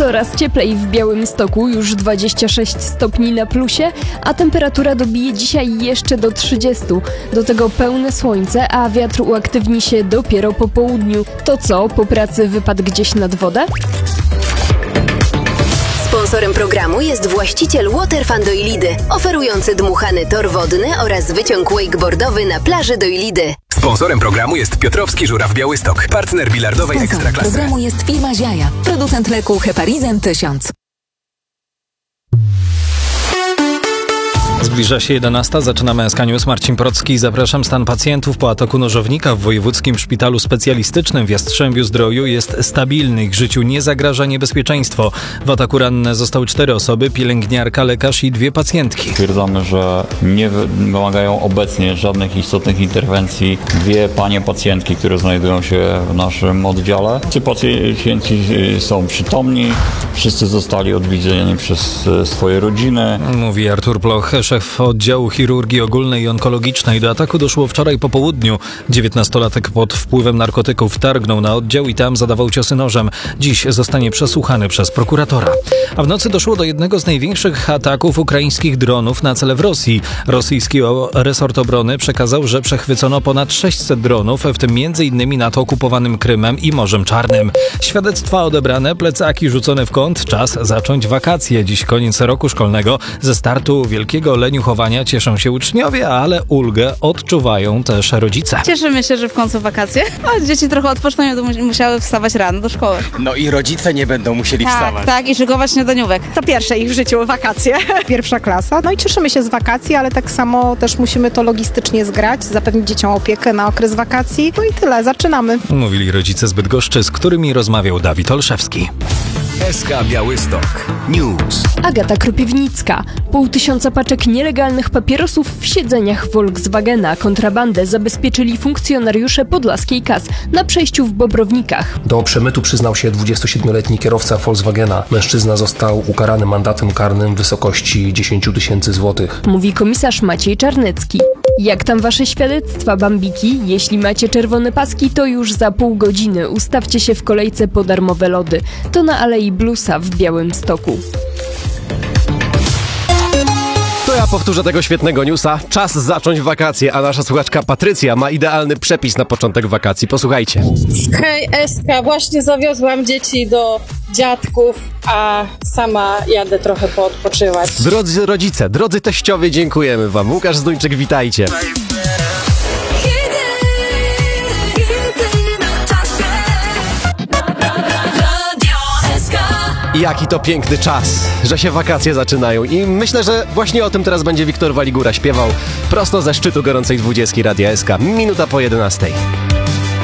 Coraz cieplej w Białymstoku, już 26 stopni na plusie, a temperatura dobije dzisiaj jeszcze do 30. Do tego pełne słońce, a wiatr uaktywni się dopiero po południu. To co, po pracy wypadł gdzieś nad wodę? Sponsorem programu jest właściciel Waterfun Doilidy, oferujący dmuchany tor wodny oraz wyciąg wakeboardowy na plaży Doilidy. Sponsorem programu jest Piotrowski Żuraw Białystok, partner bilardowej Ekstraklasy. Sponsorem programu jest firma Ziaja, producent leku Heparizin 1000. Zbliża się 11. Zaczynamy SK News. Marcin Procki. Zapraszam. Stan pacjentów po ataku nożownika w Wojewódzkim Szpitalu Specjalistycznym w Jastrzębiu-Zdroju jest stabilny. Ich życiu nie zagraża niebezpieczeństwo. W ataku ranne zostały 4 osoby, pielęgniarka, lekarz i 2 pacjentki. Stwierdzamy, że nie wymagają obecnie żadnych istotnych interwencji 2 panie pacjentki, które znajdują się w naszym oddziale. Ci pacjenci są przytomni, wszyscy zostali odwiedzieni przez swoje rodziny. Mówi Artur Ploch, szef oddziału chirurgii ogólnej i onkologicznej. Do ataku doszło wczoraj po południu. 19-latek pod wpływem narkotyków targnął na oddział i tam zadawał ciosy nożem. Dziś zostanie przesłuchany przez prokuratora. A w nocy doszło do jednego z największych ataków ukraińskich dronów na cele w Rosji. Rosyjski resort obrony przekazał, że przechwycono ponad 600 dronów, w tym m.in. nad okupowanym Krymem i Morzem Czarnym. Świadectwa odebrane, plecaki rzucone w kąt. Czas zacząć wakacje. Dziś koniec roku szkolnego. Ze startu wielkiego leniuchowania cieszą się uczniowie, ale ulgę odczuwają też rodzice. Cieszymy się, że w końcu wakacje. A dzieci trochę odpoczną i będą musiały wstawać rano do szkoły. No i rodzice nie będą musieli wstawać. Tak, i szykować śniadaniówek. To pierwsze ich w życiu wakacje. Pierwsza klasa. No i cieszymy się z wakacji, ale tak samo też musimy to logistycznie zgrać, zapewnić dzieciom opiekę na okres wakacji. No i tyle, zaczynamy. Mówili rodzice z Bydgoszczy, z którymi rozmawiał Dawid Olszewski. SK Białystok News. Agata Kropiwnicka. 500 paczek nielegalnych papierosów w siedzeniach Volkswagena. Kontrabandę zabezpieczyli funkcjonariusze Podlaskiej KAS na przejściu w Bobrownikach. Do przemytu przyznał się 27-letni kierowca Volkswagena. Mężczyzna został ukarany mandatem karnym w wysokości 10 000 złotych. Mówi komisarz Maciej Czarnecki. Jak tam wasze świadectwa, bambiki? Jeśli macie czerwone paski, to już za pół godziny ustawcie się w kolejce po darmowe lody. To na Alei Bluesa w Białymstoku. To ja powtórzę tego świetnego newsa. Czas zacząć wakacje, a nasza słuchaczka Patrycja ma idealny przepis na początek wakacji. Posłuchajcie. Hej Eska, właśnie zawiozłam dzieci do dziadków, a sama jadę trochę poodpoczywać. Drodzy rodzice, drodzy teściowie, dziękujemy wam. Łukasz Zduńczyk, witajcie. Jaki to piękny czas, że się wakacje zaczynają i myślę, że właśnie o tym teraz będzie Wiktor Waligura śpiewał prosto ze szczytu gorącej 20 Radia SK, minuta po 11.